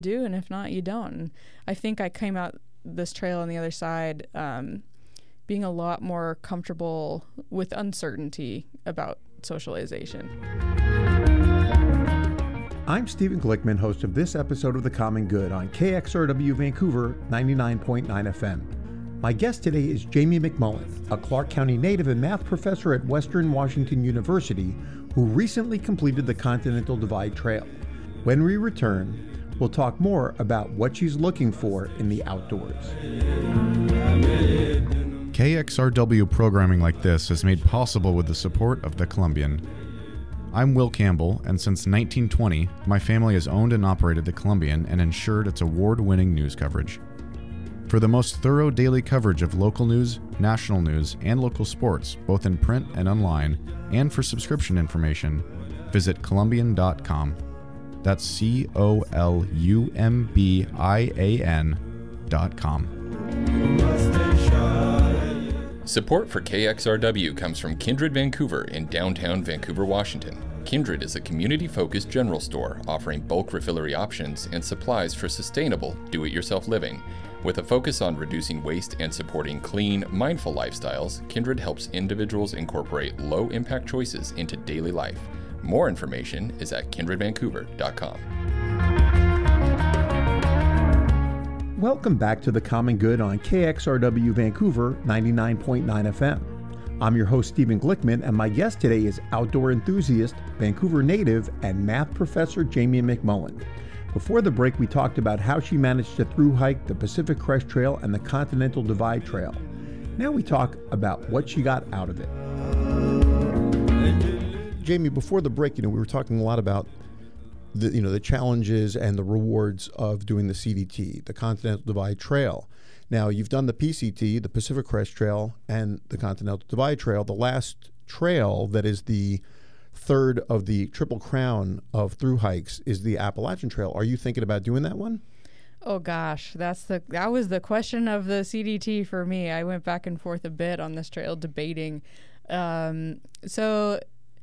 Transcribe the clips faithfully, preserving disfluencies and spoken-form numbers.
do, and if not, you don't. And I think I came out this trail on the other side um, being a lot more comfortable with uncertainty about socialization. I'm Stephen Glickman, host of this episode of The Common Good on K X R W Vancouver ninety-nine point nine F M. My guest today is Jamie McMullen, a Clark County native and math professor at Western Washington University who recently completed the Continental Divide Trail. When we return, we'll talk more about what she's looking for in the outdoors. K X R W programming like this is made possible with the support of the Columbian. I'm Will Campbell, and since nineteen twenty, my family has owned and operated the Columbian and ensured its award-winning news coverage. For the most thorough daily coverage of local news, national news, and local sports, both in print and online, and for subscription information, visit columbian dot com. That's C O L U M B I A N dot com. Support for K X R W comes from Kindred Vancouver in downtown Vancouver, Washington. Kindred is a community-focused general store offering bulk refillery options and supplies for sustainable, do-it-yourself living. With a focus on reducing waste and supporting clean, mindful lifestyles, Kindred helps individuals incorporate low-impact choices into daily life. More information is at kindred vancouver dot com. Welcome back to The Common Good on K X R W Vancouver ninety-nine point nine F M. I'm your host, Stephen Glickman, and my guest today is outdoor enthusiast, Vancouver native, and math professor Jamie McMullen. Before the break, we talked about how she managed to thru hike the Pacific Crest Trail and the Continental Divide Trail. Now we talk about what she got out of it. Jamie, before the break, you know, we were talking a lot about the, you know, the challenges and the rewards of doing the C D T, the Continental Divide Trail. Now, you've done the P C T, the Pacific Crest Trail, and the Continental Divide Trail. The last trail that is the third of the Triple Crown of thru hikes is the Appalachian Trail. Are you thinking about doing that one? Oh gosh, that's the that was the question of the C D T for me. I went back and forth a bit on this trail debating. Um, so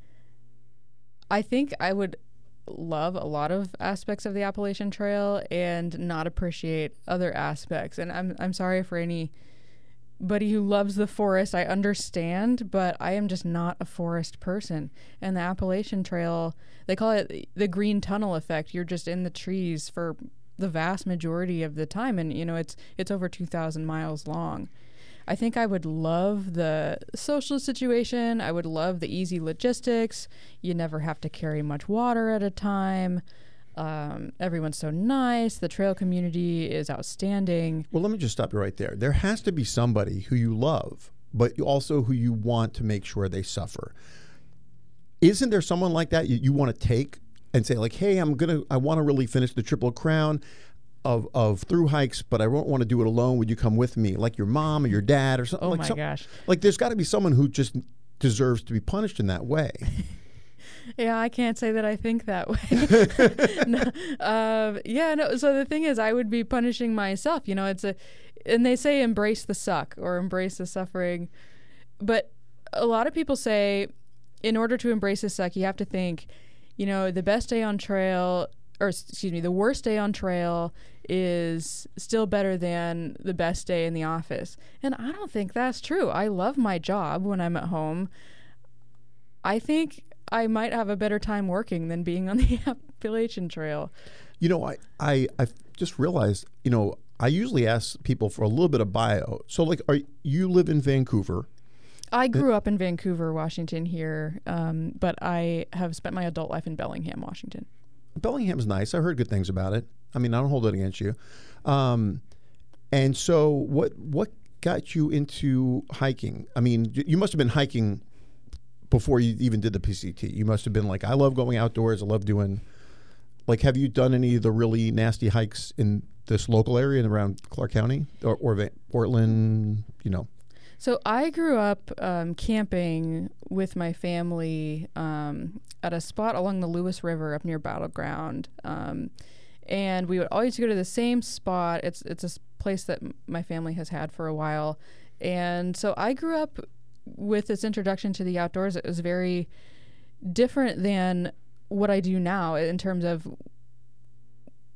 I think I would love a lot of aspects of the Appalachian Trail and not appreciate other aspects. And I'm I'm sorry for anybody who loves the forest. I understand, but I am just not a forest person. And the Appalachian Trail, they call it the green tunnel effect. You're just in the trees for the vast majority of the time, and you know it's it's over two thousand miles long. I think I would love the social situation. I would love the easy logistics. You never have to carry much water at a time. Um, everyone's so nice. The trail community is outstanding. Well, let me just stop you right there. There has to be somebody who you love, but also who you want to make sure they suffer. Isn't there someone like that you, you want to take and say, like, hey, I'm gonna, I want to really finish the Triple Crown of of thru hikes, but I don't want to do it alone. Would you come with me? Like your mom or your dad or something? Oh like my some, gosh. Like there's got to be someone who just deserves to be punished in that way. Yeah, I can't say that I think that way. no, uh, yeah, no. So the thing is, I would be punishing myself. You know, it's a, and they say embrace the suck or embrace the suffering, but a lot of people say, in order to embrace the suck, you have to think, you know, the best day on trail, or excuse me, the worst day on trail is still better than the best day in the office. And I don't think that's true. I love my job when I'm at home. I think I might have a better time working than being on the Appalachian Trail. You know, I, I, I've just realized, you know, I usually ask people for a little bit of bio. So, like, are you live in Vancouver? I grew up in Vancouver, Washington here, um, but I have spent my adult life in Bellingham, Washington. Bellingham's nice. I heard good things about it. I mean, I don't hold it against you. Um, and so what what got you into hiking? I mean, you must have been hiking before you even did the P C T. You must have been like, I love going outdoors. I love doing, like, have you done any of the really nasty hikes in this local area and around Clark County or, or Portland, you know? So I grew up um, camping with my family um, at a spot along the Lewis River up near Battleground. Um, and we would always go to the same spot. It's it's a place that m- my family has had for a while. And so I grew up with this introduction to the outdoors. It was very different than what I do now in terms of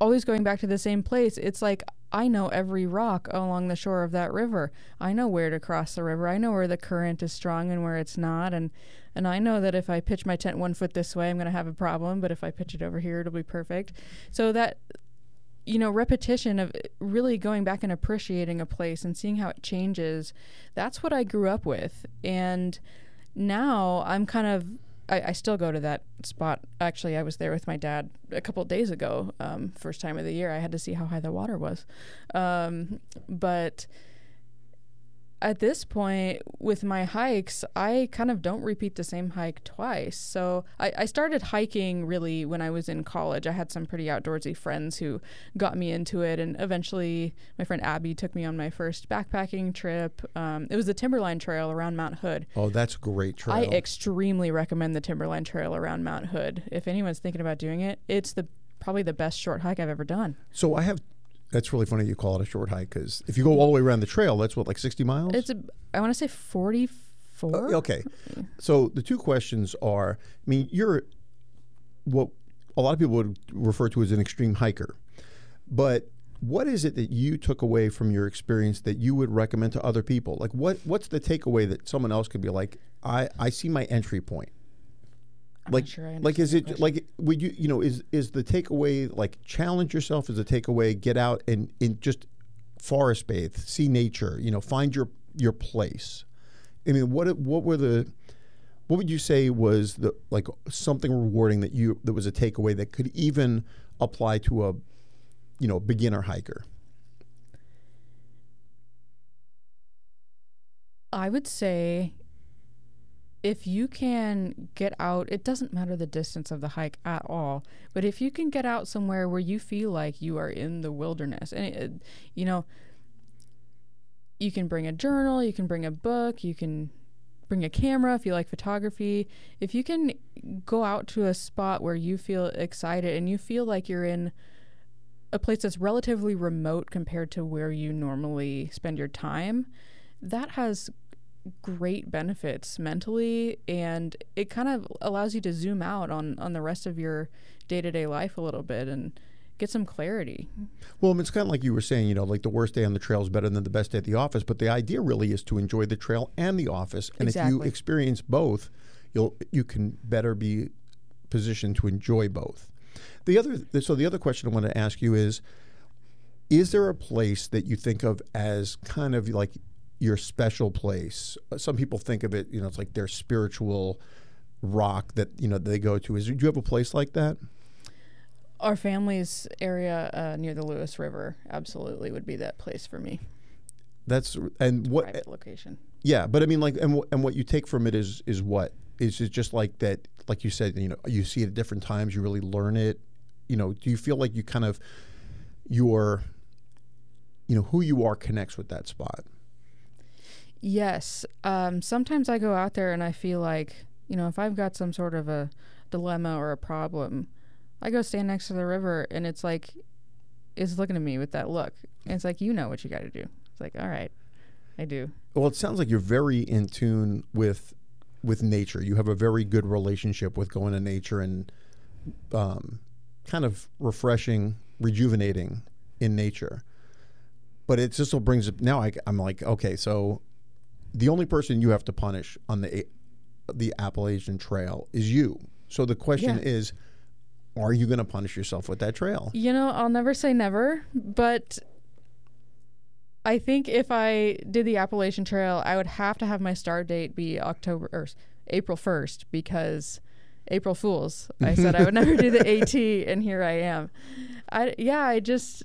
always going back to the same place. It's like I know every rock along the shore of that river. I know where to cross the river. I know where the current is strong and where it's not. And, and I know that if I pitch my tent one foot this way, I'm going to have a problem. But if I pitch it over here, it'll be perfect. So that, you know, repetition of really going back and appreciating a place and seeing how it changes, that's what I grew up with. And now I'm kind of, I, I still go to that spot. Actually, I was there with my dad a couple of days ago, um, first time of the year. I had to see how high the water was. Um, but at this point with my hikes, I kind of don't repeat the same hike twice. So I, I started hiking really when I was in college. I had some pretty outdoorsy friends who got me into it. And eventually my friend Abby took me on my first backpacking trip. Um, it was the Timberline Trail around Mount Hood. Oh, that's a great trail. I extremely recommend the Timberline Trail around Mount Hood. If anyone's thinking about doing it, it's the probably the best short hike I've ever done. So I have... That's really funny you call it a short hike, because if you go all the way around the trail, that's what, like sixty miles? It's a, I want to say forty-four. Uh, okay. So the two questions are, I mean, you're what a lot of people would refer to as an extreme hiker. But what is it that you took away from your experience that you would recommend to other people? Like, what what's the takeaway that someone else could be like, I, I see my entry point? I'm like, not sure I like, is understand it the like, would you, you know, is is the takeaway like challenge yourself? Is the takeaway get out and, and just forest bathe, see nature, you know, find your your place? I mean, what what were the, what would you say was the like something rewarding that you that was a takeaway that could even apply to a, you know, beginner hiker? I would say if you can get out, it doesn't matter the distance of the hike at all, but if you can get out somewhere where you feel like you are in the wilderness, and it, you know, you can bring a journal, you can bring a book, you can bring a camera if you like photography. If you can go out to a spot where you feel excited and you feel like you're in a place that's relatively remote compared to where you normally spend your time, that has great benefits mentally, and it kind of allows you to zoom out on on the rest of your day-to-day life a little bit and get some clarity. Well, it's kind of like you were saying, you know, like the worst day on the trail is better than the best day at the office, but the idea really is to enjoy the trail and the office. And Exactly. if you experience both, you'll you can better be positioned to enjoy both. The other so the other question I want to ask you is is there a place that you think of as kind of like your special place? Some people think of it, you know, it's like their spiritual rock that, you know, they go to. Is do you have a place like that? Our family's area uh, near the Lewis River absolutely would be that place for me. That's and what Private location. Yeah, but I mean, like, and, w- and what you take from it is is what is it just like that? Like you said, you know, you see it at different times. You really learn it. You know, do you feel like you kind of your, you know, who you are connects with that spot? Yes. Um, sometimes I go out there and I feel like, you know, if I've got some sort of a dilemma or a problem, I go stand next to the river and it's like, it's looking at me with that look. And it's like, you know what you got to do. It's like, all right, I do. Well, it sounds like you're very in tune with with nature. You have a very good relationship with going to nature and um, kind of refreshing, rejuvenating in nature. But it just brings up, now I, I'm like, okay, so the only person you have to punish on the the Appalachian Trail is you. So the question Yeah. is, are you going to punish yourself with that trail? You know, I'll never say never, but I think if I did the Appalachian Trail, I would have to have my start date be October or April first, because April Fools. I said I would never do the AT, and here I am. I yeah, I just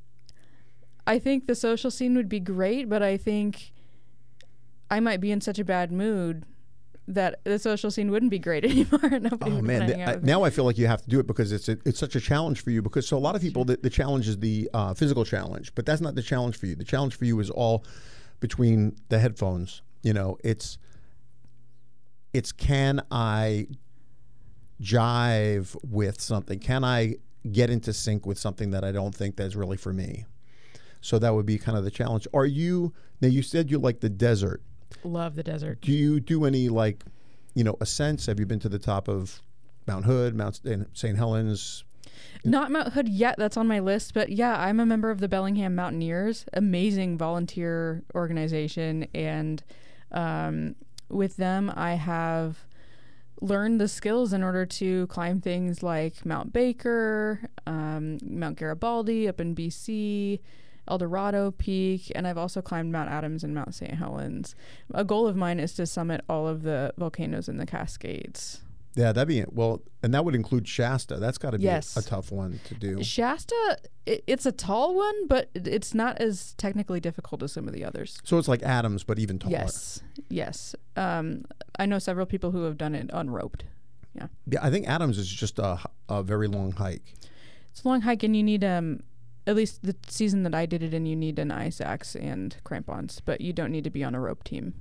I think the social scene would be great, but I think I might be in such a bad mood that the social scene wouldn't be great anymore. Nobody Oh would man, wanna the, hang out I, with me. now I feel like you have to do it because it's a, it's such a challenge for you. Because so a lot of people, the, the challenge is the uh, physical challenge, but that's not the challenge for you. The challenge for you is all between the headphones. You know, it's it's can I jive with something? Can I get into sync with something that I don't think that's really for me? So that would be kind of the challenge. Are you now? You said you like the desert. Love the desert. Do you do any like, you know, ascents? Have you been to the top of Mount Hood, Mount Saint Helens? Not Mount Hood yet. That's on my list. But yeah, I'm a member of the Bellingham Mountaineers, amazing volunteer organization. And um, with them, I have learned the skills in order to climb things like Mount Baker, um, Mount Garibaldi up in B C, El Dorado Peak, and I've also climbed Mount Adams and Mount Saint Helens. A goal of mine is to summit all of the volcanoes in the Cascades. Yeah, that'd be well, and that would include Shasta. That's got to be Yes. a, a tough one to do. Shasta, it, it's a tall one, but it- it's not as technically difficult as some of the others. So it's like Adams, but even taller. Yes, yes. Um, I know several people who have done it unroped. Yeah, Yeah, I think Adams is just a, a very long hike. it's a long hike, and you need um, at least the season that I did it in, you need an ice axe and crampons, but you don't need to be on a rope team.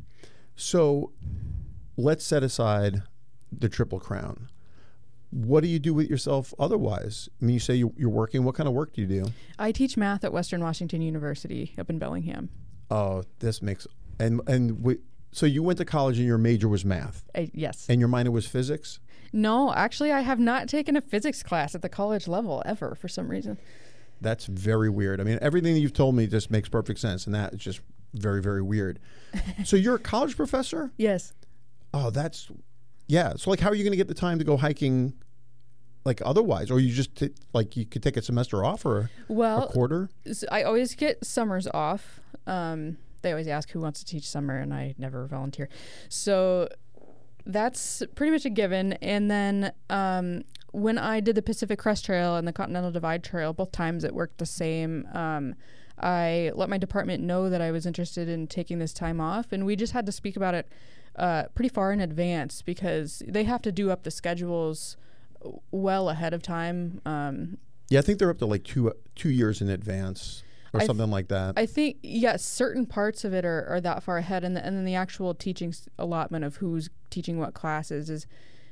So let's set aside the Triple Crown. What do you do with yourself otherwise? I mean, you say you, you're working. What kind of work do you do? I teach math at Western Washington University up in Bellingham. Oh, this makes and and we, so you went to college and your major was math, I, yes. and your minor was physics. No, actually, I have not taken a physics class at the college level ever for some reason. That's very weird. I mean, everything that you've told me just makes perfect sense, and that is just very, very weird. So you're a college professor? Yes. Oh, that's yeah. So like, how are you going to get the time to go hiking, like otherwise, or you just t- like you could take a semester off or Well, a quarter? s- I always get summers off. Um, they always ask who wants to teach summer, and I never volunteer. So that's pretty much a given. And then um, when I did the Pacific Crest Trail and the Continental Divide Trail, both times it worked the same. Um, I let my department know that I was interested in taking this time off, and we just had to speak about it uh, pretty far in advance because they have to do up the schedules well ahead of time. Um, Yeah, I think they're up to like two two years in advance or I th- something like that. I think, yes, certain parts of it are, are that far ahead, and, the, and then the actual teaching s- allotment of who's teaching what classes is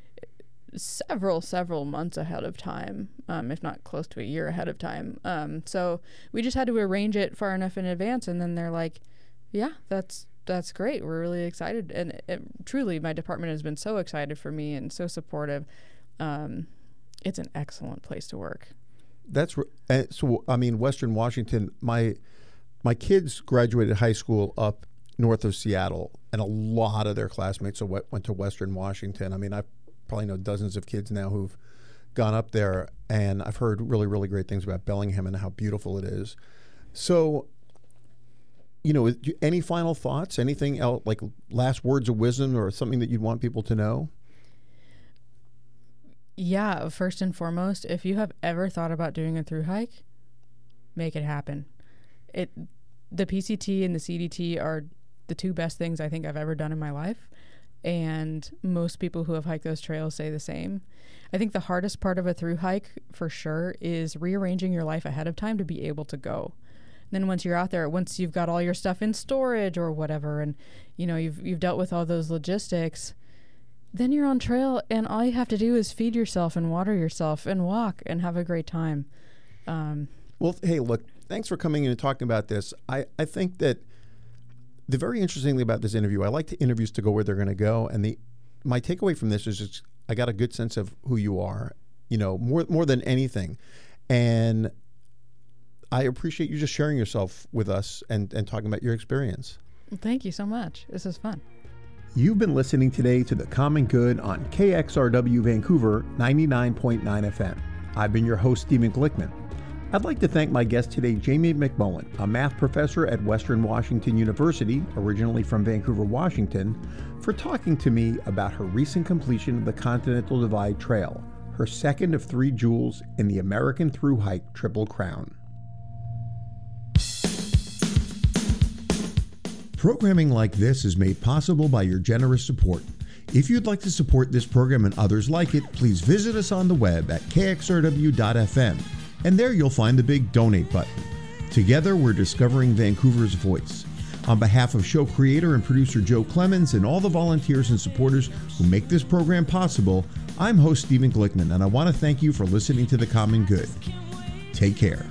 several, several months ahead of time, um, if not close to a year ahead of time. Um, so we just had to arrange it far enough in advance, and then they're like, yeah, that's that's great. We're really excited. And it, it, truly, my department has been so excited for me and so supportive. Um, it's an excellent place to work. That's re- uh, so. I mean, Western Washington. My my kids graduated high school up north of Seattle, and a lot of their classmates are, went to Western Washington. I mean, I probably know dozens of kids now who've gone up there, and I've heard really, really great things about Bellingham and how beautiful it is. So, you know, is- any final thoughts? Anything else, like last words of wisdom, or something that you'd want people to know? Yeah, first and foremost, if you have ever thought about doing a through hike, make it happen. It, the P C T and the C D T are the two best things I think I've ever done in my life, and most people who have hiked those trails say the same. I think the hardest part of a through hike, for sure, is rearranging your life ahead of time to be able to go. And then once you're out there, once you've got all your stuff in storage or whatever, and you know you've you've dealt with all those logistics, then you're on trail, and all you have to do is feed yourself and water yourself and walk and have a great time. Um, Well, hey, look, thanks for coming in and talking about this. I, I think that the very interesting thing about this interview, I like the interviews to go where they're going to go. And the my takeaway from this is just, I got a good sense of who you are, you know, more more than anything. And I appreciate you just sharing yourself with us and, and talking about your experience. thank you so much. This is fun. You've been listening today to The Common Good on K X R W Vancouver ninety-nine point nine F M. I've been your host, Stephen Glickman. I'd like to thank my guest today, Jamie McMullen, a math professor at Western Washington University, originally from Vancouver, Washington, for talking to me about her recent completion of the Continental Divide Trail, her second of three jewels in the American Thru Hike Triple Crown. Programming like this is made possible by your generous support. If you'd like to support this program and others like it, please visit us on the web at k x r w dot f m, and there you'll find the big donate button. Together, we're discovering Vancouver's voice. On behalf of show creator and producer Joe Clemens and all the volunteers and supporters who make this program possible, I'm host Stephen Glickman, and I want to thank you for listening to The Common Good. Take care.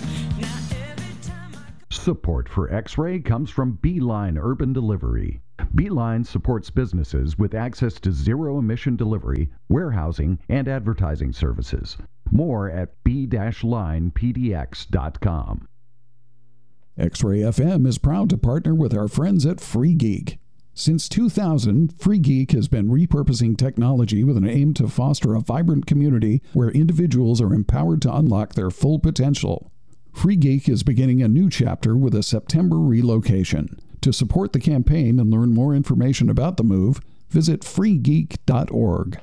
Support for X-Ray comes from Beeline Urban Delivery. Beeline supports businesses with access to zero-emission delivery, warehousing, and advertising services. More at b dash line p d x dot com. X-Ray F M is proud to partner with our friends at Free Geek. Since two thousand, Free Geek has been repurposing technology with an aim to foster a vibrant community where individuals are empowered to unlock their full potential. Free Geek is beginning a new chapter with a September relocation. To support the campaign and learn more information about the move, visit free geek dot org.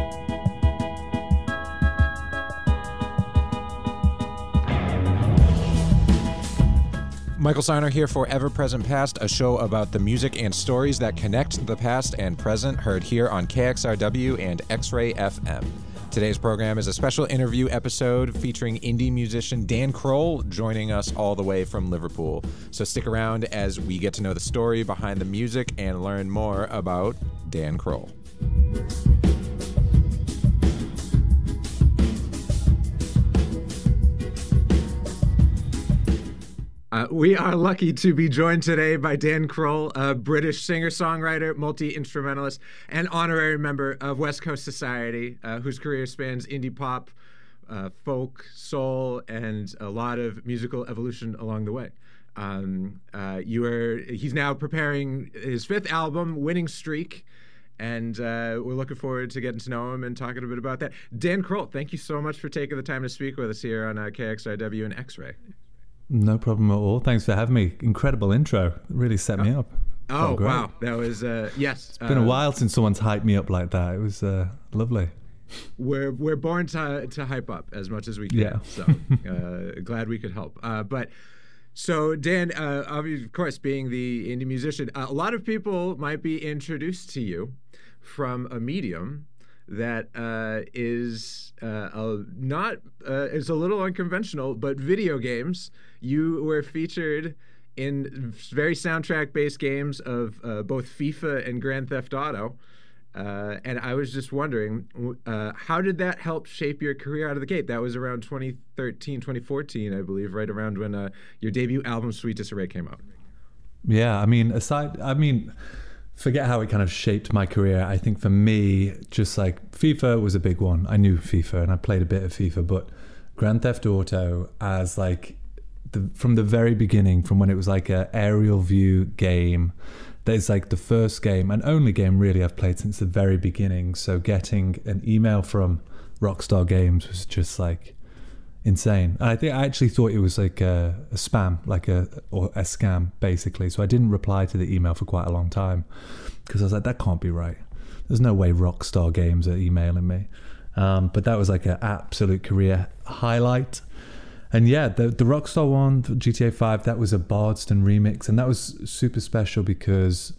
Michael Steiner here for Ever Present Past, a show about the music and stories that connect the past and present, heard here on K X R W and X-Ray F M. Today's program is a special interview episode featuring indie musician Dan Kroll joining us all the way from Liverpool. So stick around as we get to know the story behind the music and learn more about Dan Kroll. Uh, we are lucky to be joined today by Dan Kroll, a British singer-songwriter, multi-instrumentalist, and honorary member of West Coast Society, uh, whose career spans indie pop, uh, folk, soul, and a lot of musical evolution along the way. Um, uh, you are, he's now preparing his fifth album, Winning Streak, and uh, we're looking forward to getting to know him and talking a bit about that. Dan Kroll, thank you so much for taking the time to speak with us here on uh, K X R W and X-Ray. No problem at all. Thanks for having me. Incredible intro. It really set me up. Oh, wow. That was, uh, yes. It's been uh, a while since someone's hyped me up like that. It was uh, lovely. We're we're born to to hype up as much as we can. Yeah. So uh, glad we could help. Uh, but so Dan, uh, of course, being the indie musician, uh, a lot of people might be introduced to you from a medium that uh, is uh, a, not uh, is a little unconventional, but video games. You were featured in very soundtrack-based games of uh, both FIFA and Grand Theft Auto. Uh, and I was just wondering, uh, how did that help shape your career out of the gate? That was around twenty thirteen, twenty fourteen, I believe, right around when uh, your debut album, Sweet Disarray, came out. Yeah, I mean, aside, I mean, forget how it kind of shaped my career. I think for me, just like FIFA was a big one. I knew FIFA and I played a bit of FIFA, but Grand Theft Auto as like, the, from the very beginning, from when it was like a aerial view game, that is like the first game and only game really I've played since the very beginning. So getting an email from Rockstar Games was just like insane. And I think I actually thought it was like a, a spam, like a or a scam basically. So I didn't reply to the email for quite a long time because I was like, that can't be right. There's no way Rockstar Games are emailing me. Um, but that was like an absolute career highlight. And yeah, the the Rockstar one, G T A five, that was a Bardstown remix, and that was super special because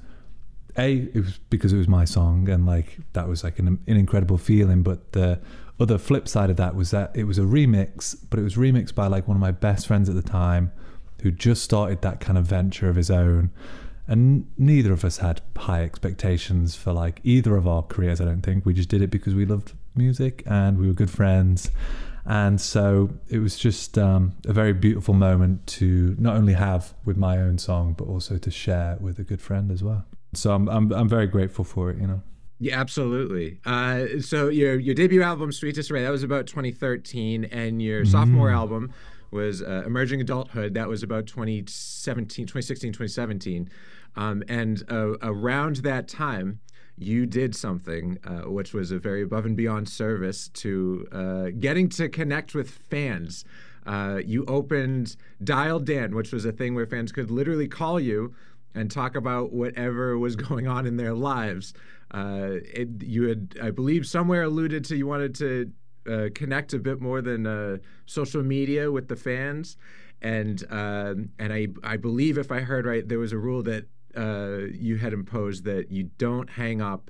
A, it was because it was my song, and like that was like an, an incredible feeling. But the other flip side of that was that it was a remix, but it was remixed by like one of my best friends at the time, who just started that kind of venture of his own, and neither of us had high expectations for like either of our careers. I don't think we just did it because we loved music and we were good friends. And so it was just um, a very beautiful moment to not only have with my own song, but also to share with a good friend as well. So I'm I'm I'm very grateful for it, you know. Yeah, absolutely. Uh, so your your debut album, Sweet Disarray, that was about twenty thirteen, and your mm. sophomore album was uh, Emerging Adulthood. That was about twenty seventeen, twenty sixteen, twenty seventeen. Um, and uh, around that time, you did something uh, which was a very above and beyond service to uh, getting to connect with fans. Uh, you opened Dial Dan, which was a thing where fans could literally call you and talk about whatever was going on in their lives. Uh, it, you had, I believe, somewhere alluded to you wanted to uh, connect a bit more than uh, social media with the fans. And uh, and I, I believe, if I heard right, there was a rule that Uh, you had imposed that you don't hang up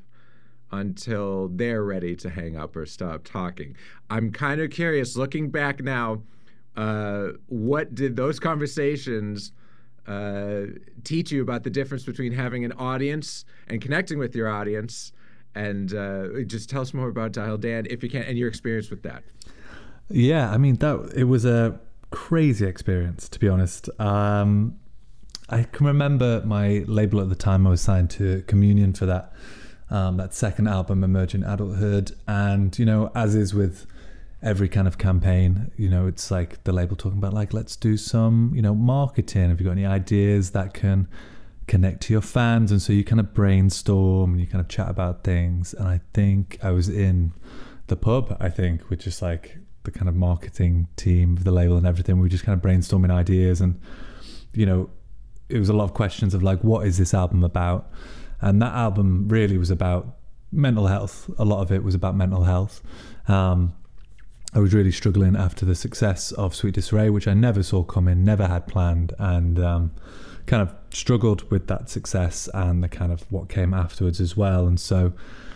until they're ready to hang up or stop talking. I'm kind of curious, looking back now, uh, what did those conversations uh, teach you about the difference between having an audience and connecting with your audience? And uh, just tell us more about Dial Dan, if you can, and your experience with that. Yeah, I mean, that it was a crazy experience, to be honest. Um, I can remember my label at the time. I was signed to Communion for that um, that second album, Emergent Adulthood, and you know, as is with every kind of campaign, you know, it's like the label talking about like, let's do some, you know, marketing. Have you got any ideas that can connect to your fans? And so you kind of brainstorm and you kind of chat about things. And I think I was in the pub, I think, with just like the kind of marketing team of the label and everything. We were just kind of brainstorming ideas, and you know, it was a lot of questions of like, what is this album about? And that album really was about mental health. A lot of it was about mental health. Um, I was really struggling after the success of Sweet Disarray, which I never saw coming, never had planned, and um, kind of struggled with that success and the kind of what came afterwards as well. And so,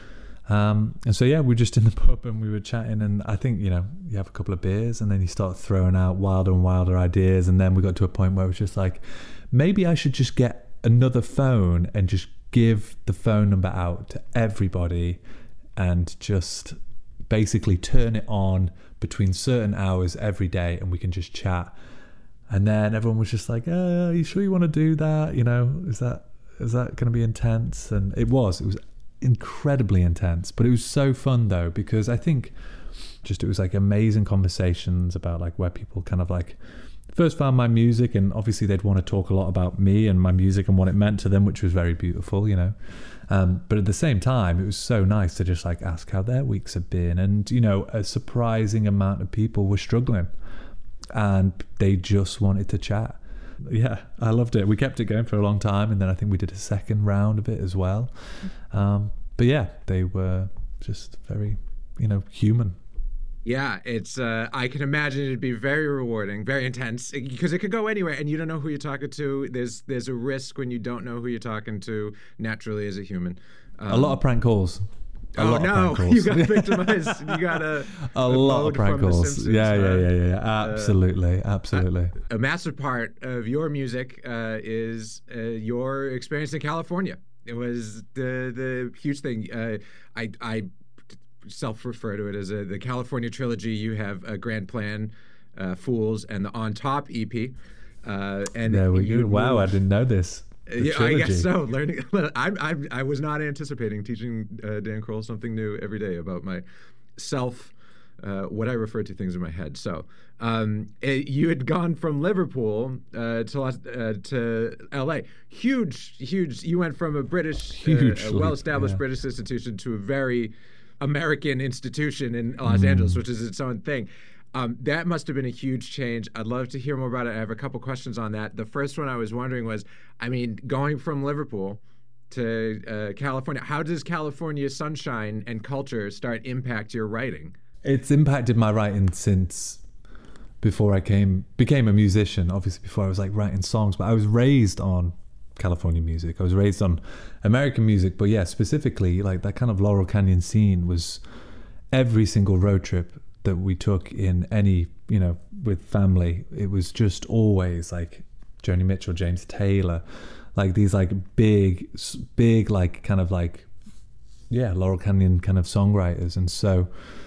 um, and so yeah, we were just in the pub and we were chatting, and I think, you know, you have a couple of beers and then you start throwing out wilder and wilder ideas, and then we got to a point where it was just like, maybe I should just get another phone and just give the phone number out to everybody and just basically turn it on between certain hours every day, and we can just chat. And then everyone was just like, oh, are you sure you want to do that? You know, is that is that going to be intense? And it was. It was incredibly intense. But it was so fun, though, because I think just it was like amazing conversations about like where people kind of like first found my music, and obviously they'd want to talk a lot about me and my music and what it meant to them, which was very beautiful, you know. Um, but at the same time, it was so nice to just like ask how their weeks had been. And, you know, a surprising amount of people were struggling and they just wanted to chat. Yeah, I loved it. We kept it going for a long time, and then I think we did a second round of it as well. Um, but yeah, they were just very, you know, human. Yeah, it's. Uh, I can imagine it'd be very rewarding, very intense, because it could go anywhere, and you don't know who you're talking to. There's there's a risk when you don't know who you're talking to. Naturally, as a human, um, a lot of prank calls. A oh lot no, of prank calls. You got victimized. You got a a, a lot of prank calls. Yeah, yeah, yeah, yeah, yeah. Absolutely, uh, absolutely. A, a massive part of your music uh, is uh, your experience in California. It was the the huge thing. Uh, I I. self-refer to it as a, the California trilogy. You have a Grand Plan, uh, Fools, and the On Top E P. Uh, and there we go. Wow, I didn't know this. Yeah, I guess so. Learning, I, I, I was not anticipating teaching uh, Dan Kroll something new every day about my self, uh, what I refer to things in my head. So um, it, you had gone from Liverpool uh, to uh, to L A. Huge, huge. You went from a British, huge, uh, a well-established yeah. British institution to a very American institution in Los mm. Angeles, which is its own thing. Um, that must have been a huge change. I'd love to hear more about it. I have a couple questions on that. The first one I was wondering was, I mean, going from Liverpool to uh, California, how does California sunshine and culture start impact your writing? It's impacted my writing since before I came became a musician. Obviously, before I was like writing songs, but I was raised on California music. I was raised on American music, but yeah, specifically like that kind of Laurel Canyon scene was every single road trip that we took in any, you know, with family. It was just always like Joni Mitchell, James Taylor, like these like big, big like kind of like, yeah, Laurel Canyon kind of songwriters. And so,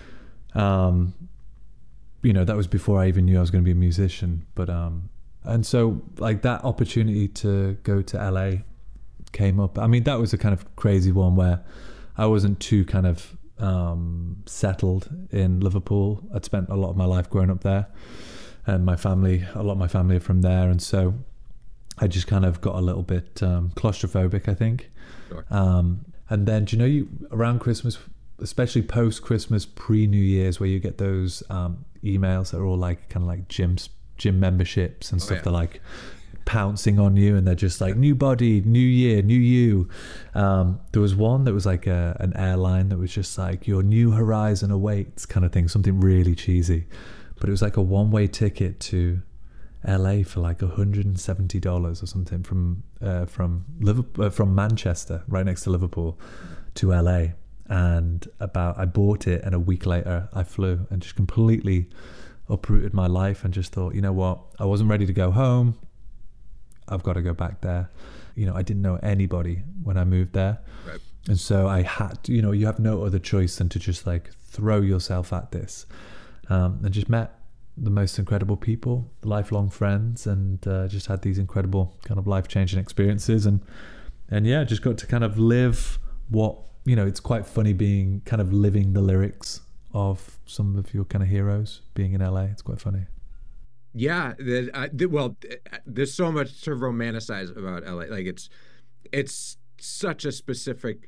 um, you know, that was before I even knew I was going to be a musician. But um, and so like that opportunity to go to L A came up. I mean, that was a kind of crazy one where I wasn't too kind of um, settled in Liverpool. I'd spent a lot of my life growing up there, and my family, a lot of my family are from there. And so I just kind of got a little bit um, claustrophobic, I think. Sure. Um, and then, do you know, you around Christmas, especially post-Christmas, pre-New Year's, where you get those um, emails that are all like kind of like gyms, gym memberships and oh, stuff. Yeah. They're like pouncing on you, and they're just like new body, new year, new you. Um, there was one that was like a, an airline that was just like your new horizon awaits kind of thing, something really cheesy. But it was like a one-way ticket to L A for like one hundred seventy dollars or something from uh, from Liverpool, uh, from Manchester, right next to Liverpool, to L A. And about I bought it, and a week later I flew, and just completely uprooted my life, and just thought, you know what, I wasn't ready to go home. I've got to go back there. You know, I didn't know anybody when I moved there. Right. And so I had to, you know, you have no other choice than to just like throw yourself at this. Um, and just met the most incredible people, lifelong friends, and uh, just had these incredible kind of life-changing experiences. And and yeah, just got to kind of live what, you know, it's quite funny being kind of living the lyrics of some of your kind of heroes being in L A. It's quite funny. Yeah, the, uh, the, well, there's so much to romanticize about L A. Like it's, it's such a specific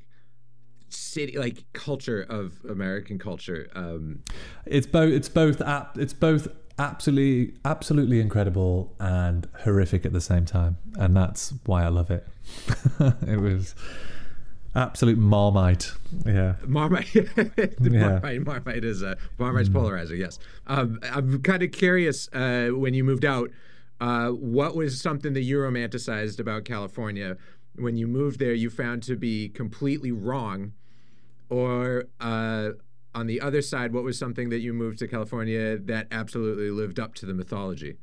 city, like culture of American culture. Um, it's both. It's both. Ap- it's both absolutely, absolutely incredible and horrific at the same time, and that's why I love it. It was absolute Marmite. Yeah. Marmite. Yeah. Marmite. Marmite is a Marmite's Mm. polarizer. Yes. Um, I'm kind of curious. Uh, when you moved out, uh, what was something that you romanticized about California when you moved there? You found to be completely wrong, or uh, on the other side, what was something that you moved to California that absolutely lived up to the mythology?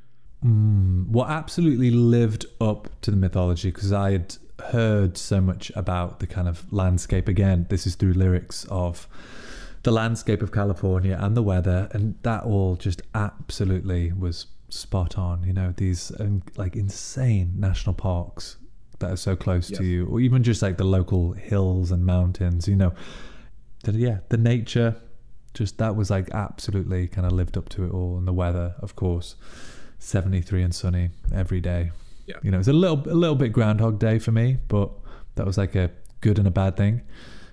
Mm, what absolutely lived up to the mythology, because I had heard so much about the kind of landscape. Again, this is through lyrics of the landscape of California and the weather, and that all just absolutely was spot on. You know, these um, like insane national parks that are so close Yes. to you, or even just like the local hills and mountains, you know. The, yeah, the nature, just that was like absolutely kind of lived up to it all. And the weather, of course, seventy-three and sunny every day. Yeah. You know, it's a little a little bit Groundhog Day for me, but that was like a good and a bad thing.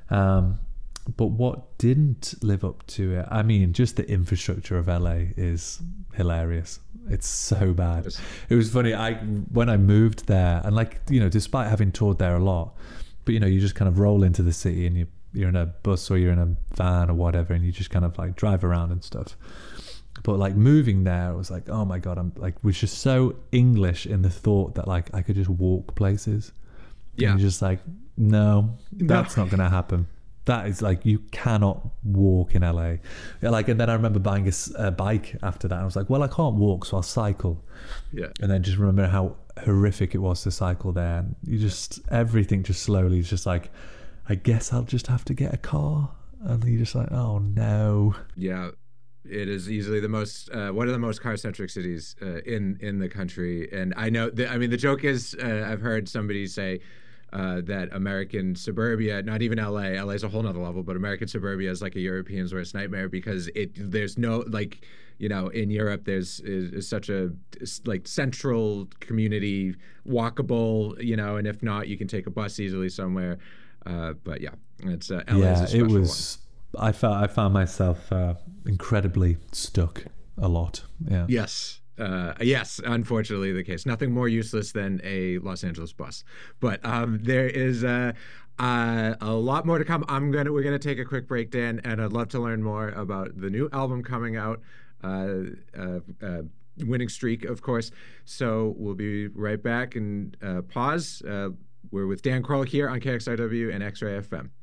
Um, but what didn't live up to it, I mean, just the infrastructure of L A is hilarious. It's so bad. Yes. It was funny. I when I moved there, and like, you know, despite having toured there a lot, but you know, you just kind of roll into the city and you you're in a bus or you're in a van or whatever, and you just kind of like drive around and stuff. But like moving there, it was like, oh my God, I'm like, was just so English in the thought that like I could just walk places. Yeah. And you're just like, no, No. that's not going to happen. That is like, you cannot walk in L A. Yeah, like, and then I remember buying a, s- a bike after that. And I was like, well, I can't walk, so I'll cycle. Yeah. And then just remember how horrific it was to cycle there. And you just, everything just slowly is just like, I guess I'll just have to get a car. And you're just like, oh no. Yeah. It is easily the most, uh, one of the most car-centric cities uh, in in the country. And I know, that, I mean, the joke is, uh, I've heard somebody say uh, that American suburbia, not even L A, L A is a whole nother level, but American suburbia is like a European's worst nightmare because it there's no, like, you know, in Europe, there's is, is such a, like, central community, walkable, you know, and if not, you can take a bus easily somewhere. Uh, but yeah, it's uh, L A is Yeah, a special it was, I found, I found myself uh, incredibly stuck a lot. Yeah. one. Yes. Uh, yes, unfortunately, the case. Nothing more useless than a Los Angeles bus. But um, there is uh, uh, a lot more to come. I'm gonna we're gonna take a quick break, Dan, and I'd love to learn more about the new album coming out. Uh, uh, uh, Winning Streak, of course. So we'll be right back and uh, pause. Uh, we're with Dan Kroll here on K X R W and X-Ray F M.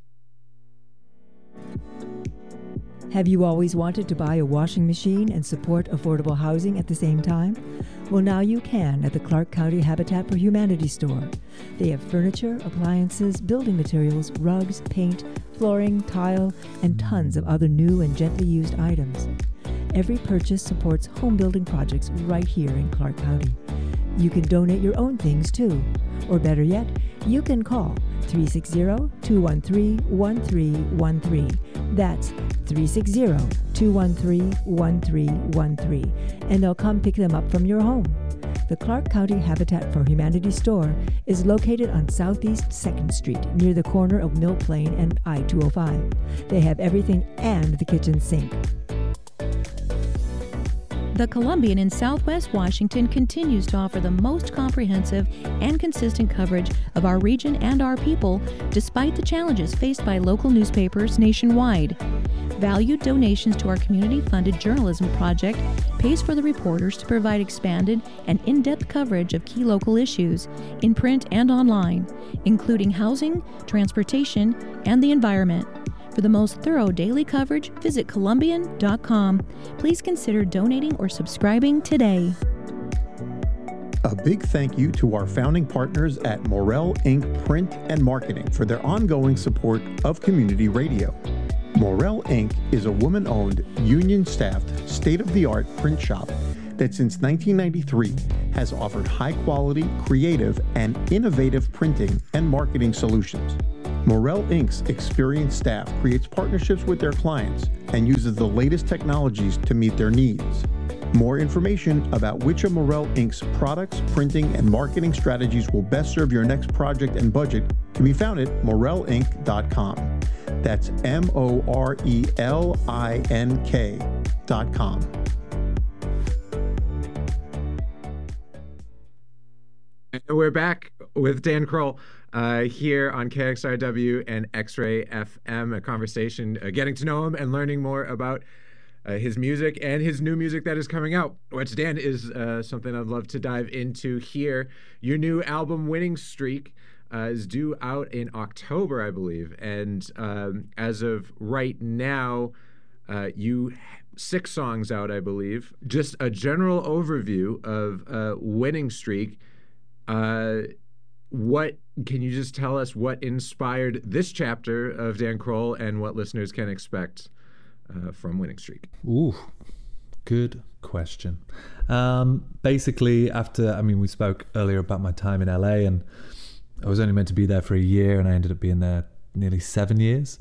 Have you always wanted to buy a washing machine and support affordable housing at the same time? Well, now you can at the Clark County Habitat for Humanity store. They have furniture, appliances, building materials, rugs, paint, flooring, tile, and tons of other new and gently used items. Every purchase supports home building projects right here in Clark County. You can donate your own things too. Or better yet, you can call three six zero, two one three, one three one three. That's three six zero, two one three, one three one three. And they'll come pick them up from your home. The Clark County Habitat for Humanity store is located on Southeast second Street near the corner of Mill Plain and I two oh five. They have everything and the kitchen sink. The Columbian in Southwest Washington continues to offer the most comprehensive and consistent coverage of our region and our people, despite the challenges faced by local newspapers nationwide. Valued donations to our community-funded journalism project pays for the reporters to provide expanded and in-depth coverage of key local issues, in print and online, including housing, transportation, and the environment. For the most thorough daily coverage, visit Columbian dot com. Please consider donating or subscribing today. A big thank you to our founding partners at Morel Incorporated. Print and Marketing for their ongoing support of community radio. Morel Incorporated is a woman-owned, union-staffed, state-of-the-art print shop that since nineteen ninety-three has offered high-quality, creative, and innovative printing and marketing solutions. Morel Incorporated's experienced staff creates partnerships with their clients and uses the latest technologies to meet their needs. More information about which of Morel Incorporated's products, printing, and marketing strategies will best serve your next project and budget can be found at morel inc dot com. That's M O R E L I N K dot com. We're back with Dan Kroll uh, here on K X R W and X-Ray F M, a conversation, uh, getting to know him and learning more about uh, his music and his new music that is coming out, which, Dan, is uh, something I'd love to dive into here. Your new album, Winning Streak, uh, is due out in October, I believe. And um, as of right now, uh, you have six songs out, I believe. Just a general overview of uh, Winning Streak. Uh, what can you just tell us what inspired this chapter of Dan Kroll and what listeners can expect uh, from Winning Streak? Ooh, good question. Um, basically, after, I mean, we spoke earlier about my time in L A, and I was only meant to be there for a year, and I ended up being there nearly seven years.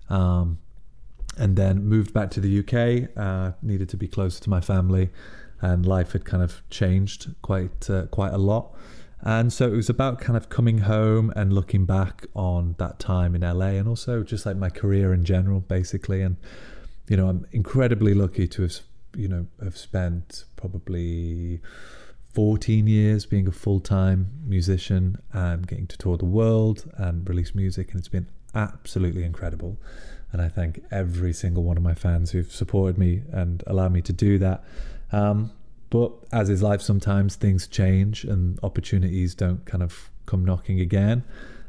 Um, and then moved back to the U K, uh, needed to be closer to my family, and life had kind of changed quite uh, quite a lot. And so it was about kind of coming home and looking back on that time in L A, and also just like my career in general, basically. And, you know, I'm incredibly lucky to have, you know, have spent probably fourteen years being a full-time musician and getting to tour the world and release music. And it's been absolutely incredible. And I thank every single one of my fans who've supported me and allowed me to do that. Um, But as is life, sometimes things change and opportunities don't kind of come knocking again.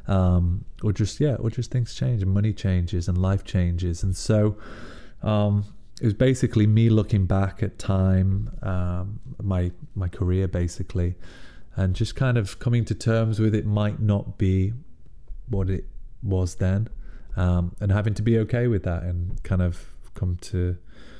Um, or just, yeah, or just things change and money changes and life changes. And so um, it was basically me looking back at time, um, my my career basically, and just kind of coming to terms with it might not be what it was then, um, and having to be okay with that and kind of come to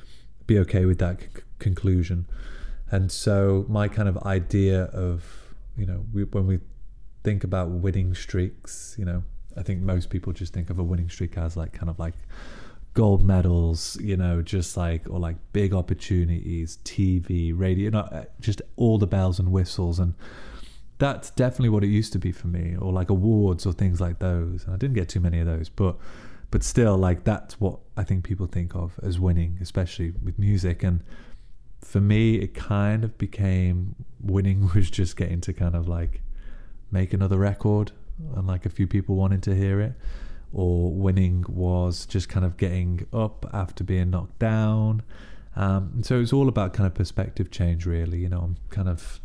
be okay with that c- conclusion. And so my kind of idea of, you know, we, when we think about winning streaks, you know, I think most people just think of a winning streak as like kind of like gold medals, you know, just like, or like big opportunities, T V, radio, you know, just all the bells and whistles. And that's definitely what it used to be for me, or like awards or things like those. And I didn't get too many of those, but but still, like, that's what I think people think of as winning, especially with music. And for me, it kind of became, winning was just getting to kind of like make another record and like a few people wanted to hear it, or winning was just kind of getting up after being knocked down. Um, and so it was all about kind of perspective change, really. You know, I'm kind of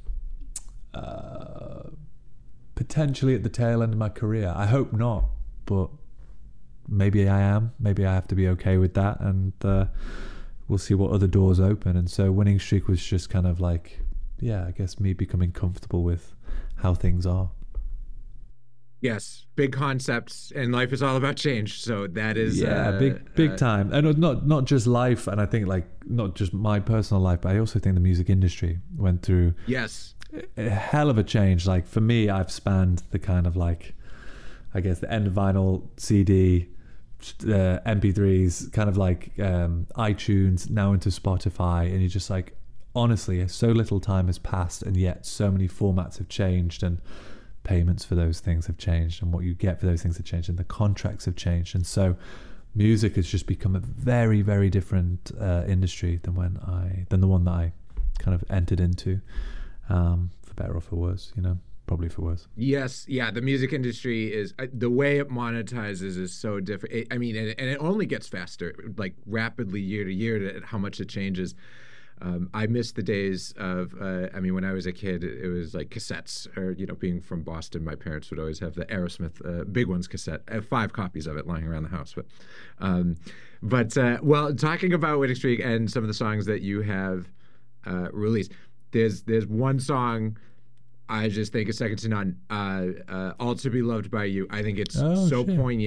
uh, potentially at the tail end of my career. I hope not, but maybe I am. Maybe I have to be okay with that, and uh, we'll see what other doors open. And so Winning Streak was just kind of like, yeah, I guess me becoming comfortable with how things are. Yes, big concepts, and life is all about change. So that is yeah, uh, big big uh, time, and not not just life. And I think like not just my personal life, but I also think the music industry went through yes a hell of a change. Like for me, I've spanned the kind of like, I guess the end of vinyl, C D, uh, M P threes, kind of like um, iTunes, now into Spotify, and you're just like, honestly, so little time has passed, and yet so many formats have changed, and payments for those things have changed, and what you get for those things have changed, and the contracts have changed. And so music has just become a very, very different uh, industry than when I than the one that I kind of entered into, um, for better or for worse, you know, probably for worse. Yes, yeah, the music industry is, uh, the way it monetizes is so different. It, I mean, and, and it only gets faster, like rapidly year to year, to how much it changes. Um, I miss the days of, uh, I mean, when I was a kid, it was like cassettes, or, you know, being from Boston, my parents would always have the Aerosmith uh, Big Ones cassette. I have five copies of it lying around the house. But, um, but uh, well, talking about Winning Streak and some of the songs that you have uh, released, there's there's one song I just think is second to none, uh, uh, All to Be Loved by You. I think it's oh, so shit. poignant.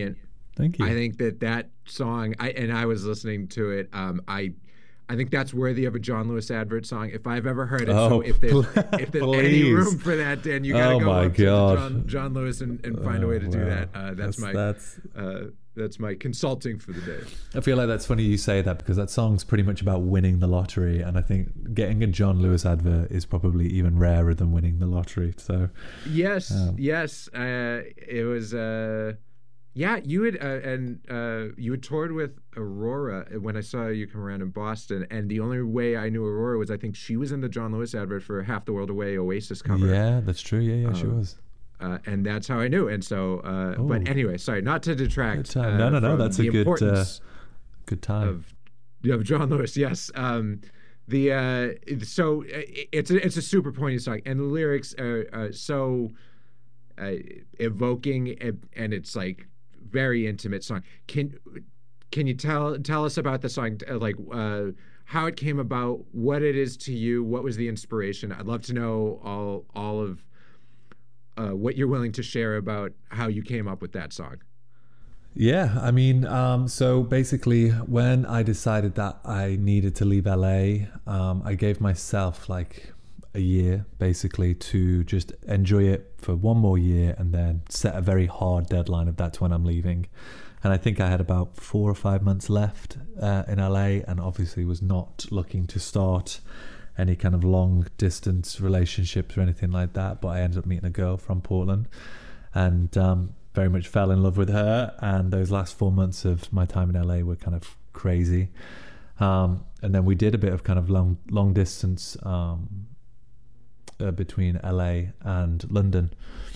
Thank you. I think that that song, I and I was listening to it. Um, I, I think that's worthy of a John Lewis advert song if I've ever heard it. Oh, so if there's pl- if there's please. any room for that, Dan, you gotta Oh go my up to God. John, John Lewis and, and find Oh, a way to do wow. that. Uh, that's, That's- my that's- uh, that's my consulting for the day. I feel like that's funny you say that because that song's pretty much about winning the lottery, and I think getting a John Lewis advert is probably even rarer than winning the lottery. So Yes, Um, yes. Uh, it was. Uh, yeah, you had uh, and uh, you had toured with Aurora when I saw you come around in Boston, and the only way I knew Aurora was I think she was in the John Lewis advert for Half the World Away Oasis cover. yeah, that's true. Yeah, yeah, she Um, was. Uh, and that's how I knew. And so, uh, Oh. but anyway, sorry, not to detract. Good time. uh, No, no, no, from that's the a good, uh, importance Good time. of of John Lewis. Yes. Um, the uh, so it- it's a, it's a super poignant song, and the lyrics are uh, so uh, evoking, and, and it's like very intimate song. Can can you tell tell us about the song? uh, Like uh, how it came about, what it is to you, what was the inspiration? I'd love to know all all of uh, what you're willing to share about how you came up with that song. Yeah, I mean, um, so basically, when I decided that I needed to leave L A, um, I gave myself like a year basically to just enjoy it for one more year and then set a very hard deadline of that's when I'm leaving. And I think I had about four or five months left uh, in L A, and obviously was not looking to start any kind of long distance relationships or anything like that. But I ended up meeting a girl from Portland, and um, very much fell in love with her. And those last four months of my time in L A were kind of crazy. Um, and then we did a bit of kind of long long distance um, uh, between L A and London.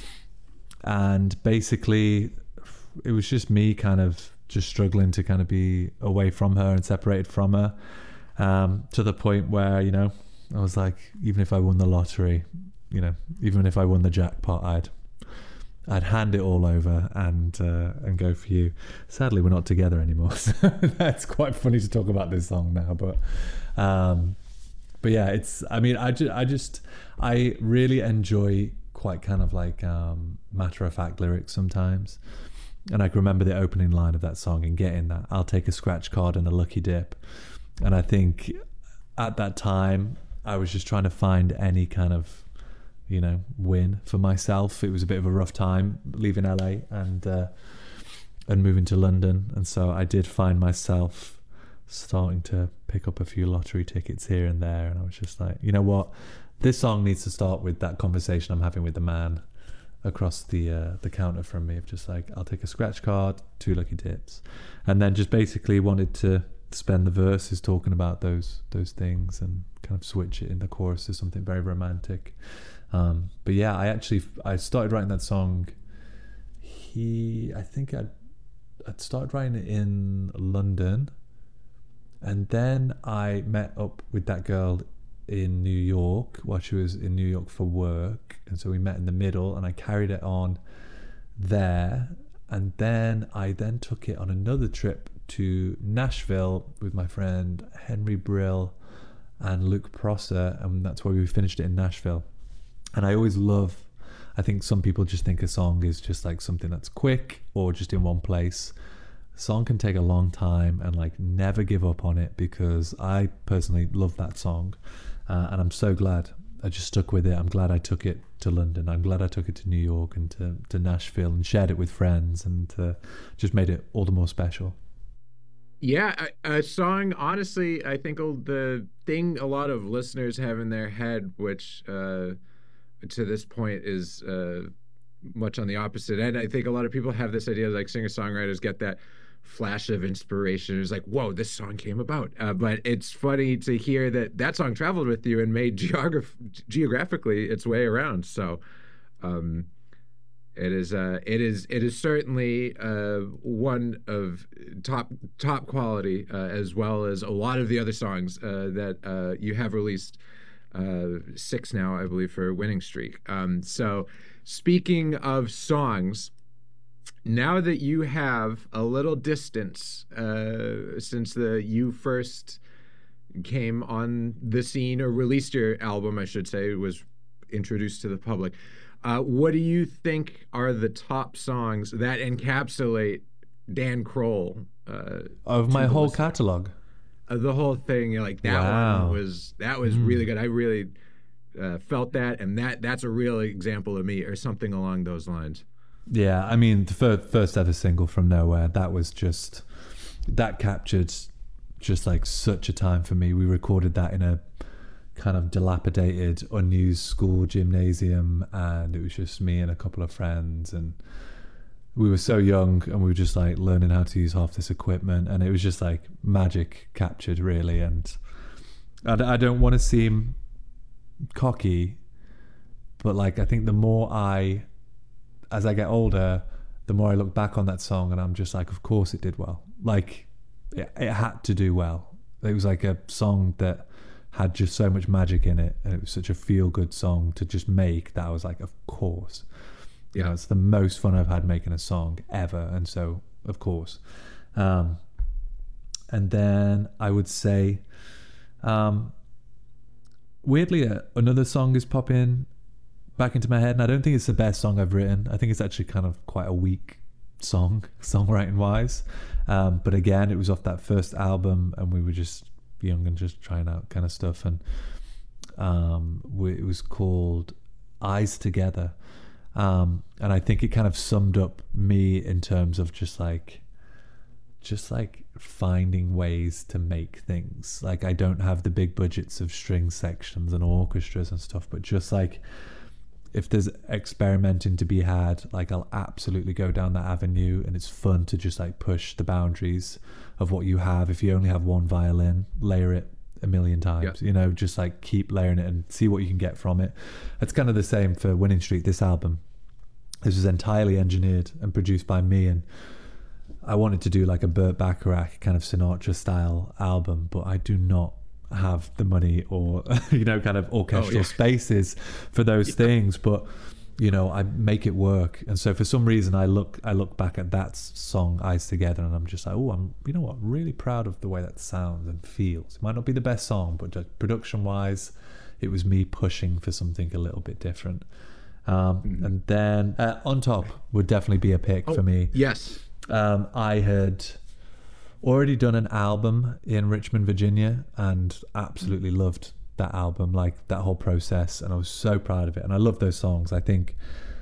And basically, it was just me kind of just struggling to kind of be away from her and separated from her, um, to the point where, you know, I was like, even if I won the lottery, you know, even if I won the jackpot, I'd I'd hand it all over and uh, and go for you. Sadly, we're not together anymore. So that's quite funny to talk about this song now, but um, but yeah, it's. I mean, I just I just I really enjoy quite kind of like um, matter of fact lyrics sometimes. And I can remember the opening line of that song and getting that, I'll take a scratch card and a lucky dip. And I think at that time, I was just trying to find any kind of, you know, win for myself. It was a bit of a rough time leaving L A and uh, and moving to London. And so I did find myself starting to pick up a few lottery tickets here and there. And I was just like, you know what? This song needs to start with that conversation I'm having with the man across the uh, the counter from me, of just like, I'll take a scratch card, two lucky dips. And then just basically wanted to spend the verses talking about those those things and kind of switch it in the chorus to something very romantic. Um, but yeah, I actually I started writing that song. He, I think I'd, I'd started writing it in London, and then I met up with that girl in New York while she was in New York for work, and so we met in the middle, and I carried it on there, and then I then took it on another trip to Nashville with my friend Henry Brill and Luke Prosser, and that's why we finished it in Nashville. And I always love, I think some people just think a song is just like something that's quick or just in one place. A song can take a long time, and like never give up on it, because I personally love that song. Uh, and I'm so glad I just stuck with it. I'm glad I took it to London. I'm glad I took it to New York and to, to Nashville and shared it with friends, and uh, just made it all the more special. Yeah, a, a song, honestly, I think the thing a lot of listeners have in their head, which uh, to this point is uh, much on the opposite end. I think a lot of people have this idea, like singer-songwriters get that flash of inspiration. It's like, whoa, this song came about. Uh, but it's funny to hear that that song traveled with you and made geograph- geographically its way around. So um, it is uh, it is it is certainly uh, one of top top quality, uh, as well as a lot of the other songs uh, that uh, you have released. Uh, six now, I believe, for Winning Streak. Um, so speaking of songs, now that you have a little distance uh, since the you first came on the scene, or released your album, I should say, was introduced to the public, uh, what do you think are the top songs that encapsulate Dan Kroll. Uh, of my whole catalog. Uh, the whole thing, you know, like that Wow. one was that was Mm. really good. I really uh, felt that, and that that's a real example of me, or something along those lines. Yeah, I mean, the fir- first ever single from Nowhere, that was just, that captured just like such a time for me. We recorded that in a kind of dilapidated, unused school gymnasium, and it was just me and a couple of friends, and we were so young, and we were just like learning how to use half this equipment, and it was just like magic captured, really. And I, d- I don't want to seem cocky, but like I think the more I, as I get older, the more I look back on that song, and I'm just like, of course it did well. Like it, it had to do well. It was like a song that had just so much magic in it, and it was such a feel-good song to just make that I was like, of course. You know, it's the most fun I've had making a song ever, and so of course. Um, and then I would say, um, weirdly, uh, another song is popping back into my head, and I don't think it's the best song I've written. I think it's actually kind of quite a weak song, songwriting wise. Um, but again, it was off that first album, and we were just young and just trying out kind of stuff, and um, we, it was called Eyes Together. Um, and I think it kind of summed up me in terms of just like, just like finding ways to make things. Like I don't have the big budgets of string sections and orchestras and stuff, but just like, if there's experimenting to be had, like I'll absolutely go down that avenue, and it's fun to just like push the boundaries of what you have. If you only have one violin, layer it a million times, yeah. you know, just like keep layering it and see what you can get from it. It's kind of the same for Winning Streak, this album. This was entirely engineered and produced by me, and I wanted to do like a Burt Bacharach kind of Sinatra style album, but I do not have the money or, you know, kind of orchestral oh, yeah. spaces for those yeah. things, but you know, I make it work. And so for some reason I look I look back at that song Eyes Together, and I'm just like, oh, I'm you know what, I'm really proud of the way that sounds and feels. It might not be the best song, but just production wise, it was me pushing for something a little bit different. Um, mm-hmm. And then uh, On Top would definitely be a pick oh, for me. Yes. Um, I had already done an album in Richmond, Virginia, and absolutely loved that album, like that whole process, and I was so proud of it, and I love those songs. I think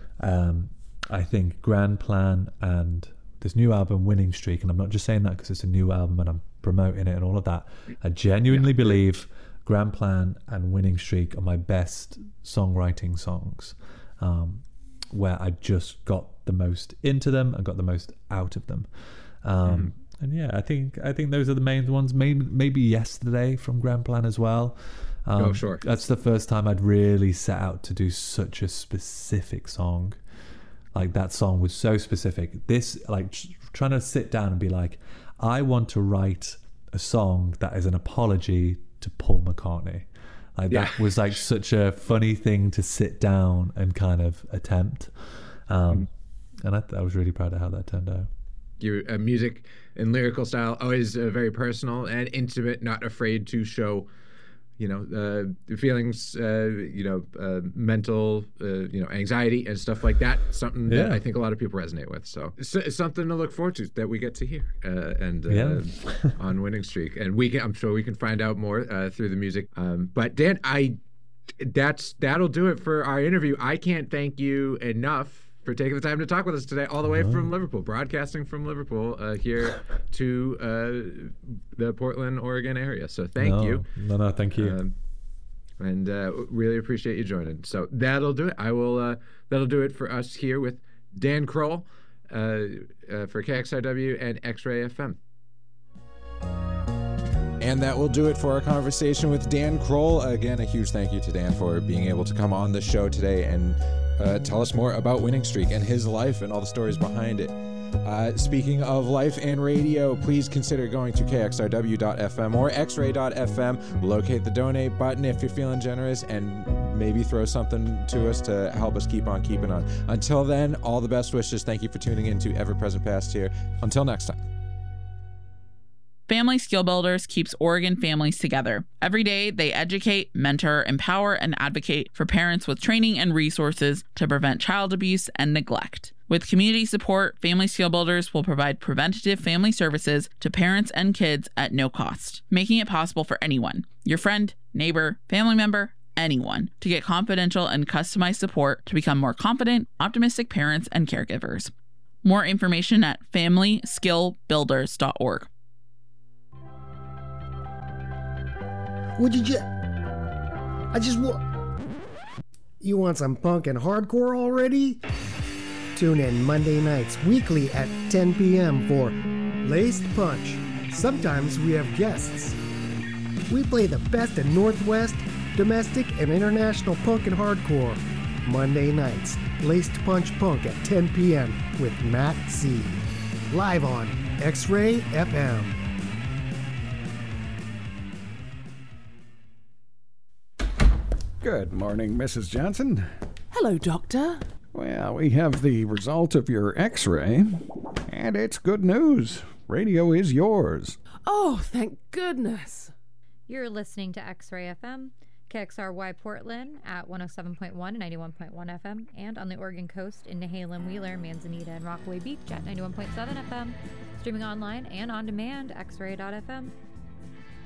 um I think Grand Plan and this new album Winning Streak, and I'm not just saying that because it's a new album and I'm promoting it and all of that, I genuinely yeah. believe Grand Plan and Winning Streak are my best songwriting songs, um where I just got the most into them and got the most out of them. um mm. And yeah, I think I think those are the main ones. Maybe maybe Yesterday from Grand Plan as well. Um, oh, sure. That's the first time I'd really set out to do such a specific song. Like that song was so specific. This, like tr- trying to sit down and be like, I want to write a song that is an apology to Paul McCartney. Like yeah. that was like such a funny thing to sit down and kind of attempt. Um, mm. And I, I was really proud of how that turned out. Your uh, music and lyrical style always uh, very personal and intimate, not afraid to show, you know, uh, feelings, uh, you know, uh, mental, uh, you know, anxiety and stuff like that. Something yeah. that I think a lot of people resonate with. So it's, it's something to look forward to that we get to hear uh, and uh, yeah. on Winning Streak. And we can, I'm sure we can find out more uh, through the music. Um, but Dan, I that's that'll do it for our interview. I can't thank you enough for taking the time to talk with us today, all the way oh. from Liverpool, broadcasting from Liverpool uh, here to uh, the Portland, Oregon area. So thank no, you. No, no, thank you. Um, and uh, really appreciate you joining. So that'll do it. I will. Uh, that'll do it for us here with Dan Kroll uh, uh, for K X R W and X-Ray F M. And that will do it for our conversation with Dan Kroll. Again, a huge thank you to Dan for being able to come on the show today and uh, tell us more about Winning Streak and his life and all the stories behind it. Uh, speaking of life and radio, please consider going to K X R W dot F M or X Ray dot F M. Locate the donate button if you're feeling generous, and maybe throw something to us to help us keep on keeping on. Until then, all the best wishes. Thank you for tuning in to Ever Present Past here. Until next time. Family Skill Builders keeps Oregon families together. Every day, they educate, mentor, empower, and advocate for parents with training and resources to prevent child abuse and neglect. With community support, Family Skill Builders will provide preventative family services to parents and kids at no cost, making it possible for anyone, your friend, neighbor, family member, anyone, to get confidential and customized support to become more confident, optimistic parents and caregivers. More information at family skill builders dot org. Would you just... I just want... You want some punk and hardcore already? Tune in Monday nights weekly at ten p.m. for Laced Punch. Sometimes we have guests. We play the best in Northwest, domestic, and international punk and hardcore. Monday nights, Laced Punch Punk at ten p.m. with Matt C. Live on X-Ray F M. Good morning, Missus Johnson. Hello, Doctor. Well, we have the result of your X-ray, and it's good news. Radio is yours. Oh, thank goodness. You're listening to X-Ray F M, K X R Y Portland at one oh seven point one and ninety-one point one F M, and on the Oregon coast in Nehalem, Wheeler, Manzanita, and Rockaway Beach at ninety-one point seven F M. Streaming online and on demand, x ray dot f m.